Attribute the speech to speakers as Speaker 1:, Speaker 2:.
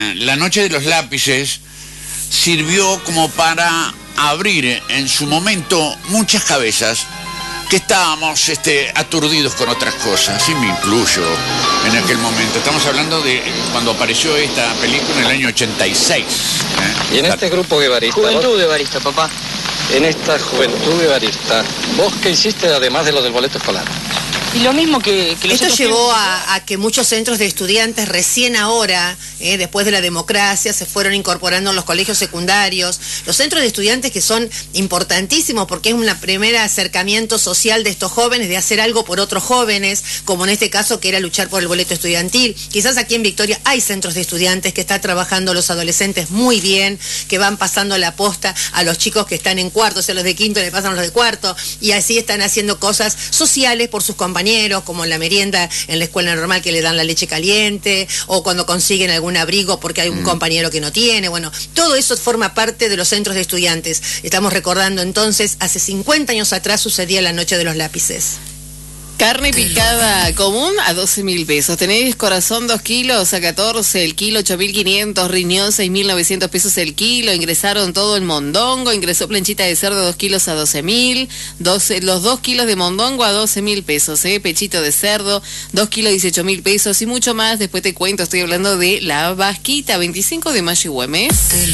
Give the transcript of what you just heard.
Speaker 1: La noche de los lápices sirvió como para abrir en su momento muchas cabezas que estábamos aturdidos con otras cosas, y me incluyo en aquel momento. Estamos hablando de cuando apareció esta película en el año 86.
Speaker 2: Y en este grupo guevarista...
Speaker 3: Juventud guevarista, papá.
Speaker 2: En esta juventud guevarista, ¿vos qué hiciste además de lo del boleto escolar?
Speaker 3: Y lo mismo que
Speaker 4: Esto llevó a que muchos centros de estudiantes recién ahora, después de la democracia, se fueron incorporando en los colegios secundarios. Los centros de estudiantes que son importantísimos porque es un primer acercamiento social de estos jóvenes, de hacer algo por otros jóvenes, como en este caso que era luchar por el boleto estudiantil. Quizás aquí en Victoria hay centros de estudiantes que están trabajando los adolescentes muy bien, que van pasando la posta a los chicos que están en cuarto, o sea, los de quinto le pasan a los de cuarto, y así están haciendo cosas sociales por sus compañeros, como la merienda en la escuela normal que le dan la leche caliente, o cuando consiguen algún abrigo porque hay un compañero que no tiene. Bueno, todo eso forma parte de los centros de estudiantes. Estamos recordando entonces, hace 50 años atrás sucedía la noche de los lápices.
Speaker 5: Carne picada común a 12.000 pesos. Tenéis corazón 2 kilos a 14 el kilo, 8.500. Riñón 6.900 pesos el kilo. Ingresaron todo el mondongo. Ingresó planchita de cerdo 2 kilos a 12.000. Los 2 kilos de mondongo a 12.000 pesos. Pechito de cerdo 2 kilos 18.000 pesos y mucho más. Después te cuento, estoy hablando de la vasquita 25 de mayo y Güemes.